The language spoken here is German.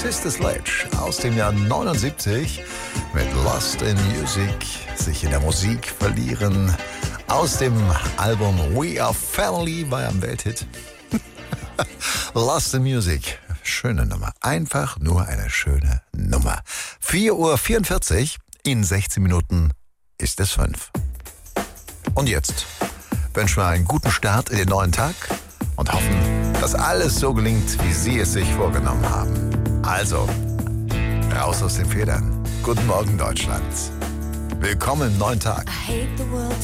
Sister Sledge aus dem Jahr 79 mit Lost in Music, sich in der Musik verlieren. Aus dem Album We Are Family war ein Welthit. Lost in Music, schöne Nummer. Einfach nur eine schöne Nummer. 4:44 Uhr, in 16 Minuten ist es 5. Und jetzt wünschen wir einen guten Start in den neuen Tag und hoffen, dass alles so gelingt, wie Sie es sich vorgenommen haben. Also, raus aus den Federn. Guten Morgen, Deutschland. Willkommen im neuen Tag.